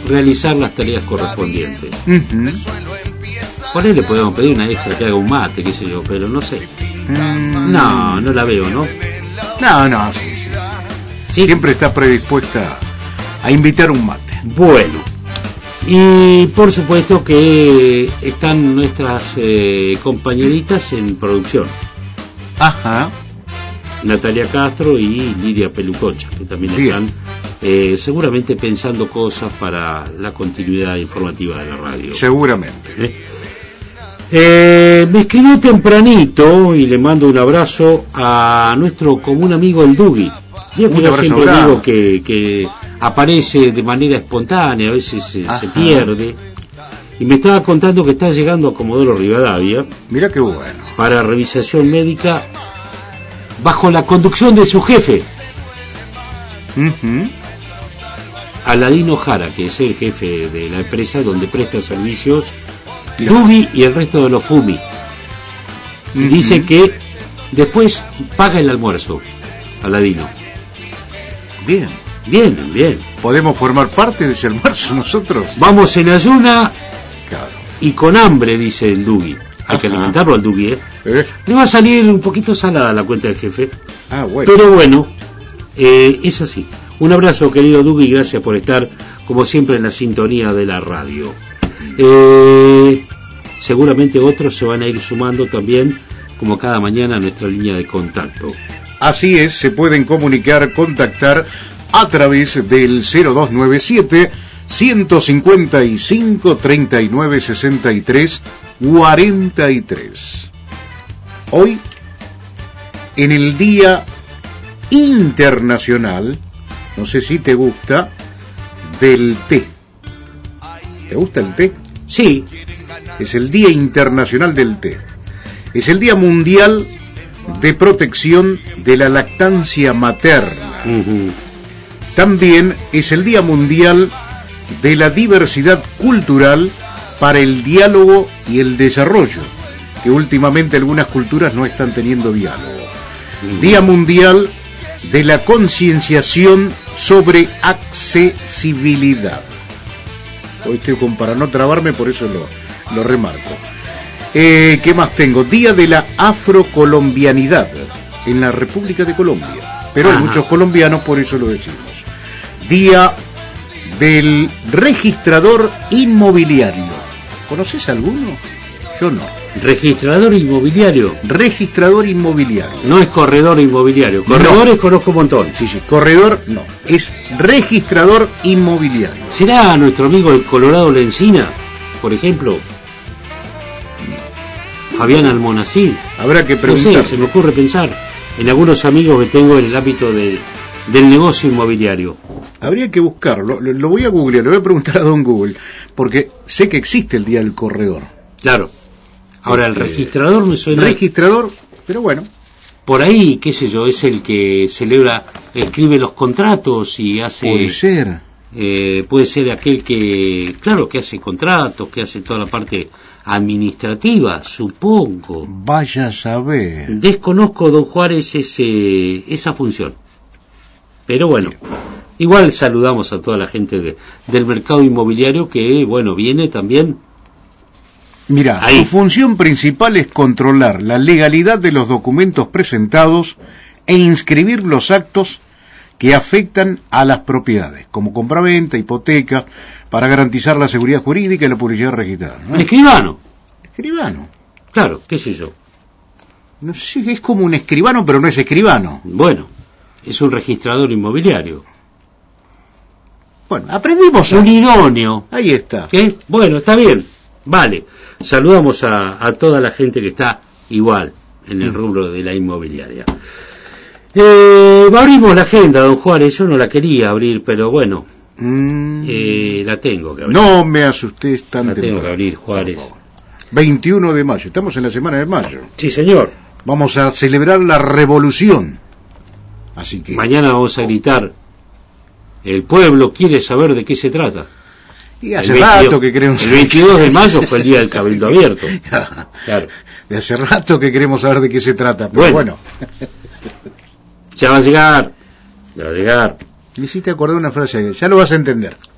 realizar las tareas correspondientes. Uh-huh. Por ahí le podemos pedir una extra que haga un mate, qué sé yo, pero no sé. No la veo, ¿no? No, sí. ¿Sí? Siempre está predispuesta a invitar un mate. Bueno, y por supuesto que están nuestras compañeritas en producción. Ajá. Natalia Castro y Lidia Pelucocha, que también Bien. están seguramente pensando cosas para la continuidad informativa de la radio. Seguramente. Me escribió tempranito y le mando un abrazo a nuestro común amigo el Dugui. Yo siempre grande. digo que aparece de manera espontánea, a veces se pierde. Y me estaba contando que está llegando a Comodoro Rivadavia. Mira qué bueno. Para revisación médica bajo la conducción de su jefe, Uh-huh. Aladino Jara, que es el jefe de la empresa donde presta servicios Dugui y el resto de los FUMI. Y Uh-huh. dice que después paga el almuerzo, Aladino. Bien. Bien. ¿Podemos formar parte de ese almuerzo nosotros? Vamos en ayuna Claro. y con hambre, dice el Dugui. Hay que alimentarlo al Dugui, Le va a salir un poquito salada la cuenta del jefe. Bueno. Pero bueno, es así. Un abrazo, querido Dugui, gracias por estar, como siempre, en la sintonía de la radio. Seguramente otros se van a ir sumando también, como cada mañana, a nuestra línea de contacto. Así es, se pueden contactar a través del 0297 155 39 63 43. Hoy, en el Día Internacional, no sé si te gusta, del té. ¿Te gusta el té? Sí. Es el Día Internacional del Té. Es el Día Mundial de Protección de la Lactancia Materna. Uh-huh. También es el Día Mundial de la Diversidad Cultural para el Diálogo y el Desarrollo, que últimamente algunas culturas no están teniendo diálogo. Uh-huh. Día Mundial de la Concienciación sobre Accesibilidad. Hoy estoy para no trabarme, por eso lo remarco. ¿Qué más tengo? Día de la Afrocolombianidad en la República de Colombia. Pero hay muchos colombianos, por eso lo decimos. Día del Registrador Inmobiliario. ¿Conoces alguno? Yo no. ¿Registrador inmobiliario? Registrador inmobiliario. No es corredor inmobiliario. Corredores no. Conozco un montón. Sí, corredor no. Es registrador inmobiliario. ¿Será nuestro amigo el Colorado Lencina, por ejemplo? Fabián Almonacid. Habrá que preguntar. No sé, se me ocurre pensar en algunos amigos que tengo en el ámbito del negocio inmobiliario. Habría que buscarlo. Lo voy a googlear, le voy a preguntar a don Google, porque sé que existe el Día del Corredor. Claro. Ahora, el registrador me suena... Registrador, pero bueno. Por ahí, qué sé yo, es el que escribe los contratos y hace... Puede ser. Puede ser aquel que, claro, que hace contratos, que hace toda la parte administrativa, supongo. Vaya a saber. Desconozco, don Juárez, esa función. Pero bueno, igual saludamos a toda la gente del mercado inmobiliario que, bueno, viene también... Mira, su función principal es controlar la legalidad de los documentos presentados e inscribir los actos que afectan a las propiedades, como compraventa, hipoteca, para garantizar la seguridad jurídica y la publicidad registrada, ¿no? El escribano. Escribano. Claro, qué sé yo. No sé, es como un escribano, pero no es escribano. Bueno, es un registrador inmobiliario. Bueno, aprendimos. Un idóneo. Ahí está. ¿Qué? Bueno, está bien. Vale. Saludamos a toda la gente que está igual en el rubro de la inmobiliaria. Abrimos la agenda, don Juárez. Yo no la quería abrir, pero bueno, la tengo que abrir. No me asustes tan La temprano. tengo que abrir, Juárez. 21 de mayo, estamos en la semana de mayo. Sí, señor. Vamos a celebrar la revolución. Así que... Mañana vamos a gritar, el pueblo quiere saber de qué se trata. Y hace rato que queremos... El 22 de mayo fue el día del Cabildo Abierto. Claro. De hace rato que queremos saber de qué se trata, pero bueno. Ya va a llegar. Ya va a llegar. Me hiciste acordar una frase, ya lo vas a entender.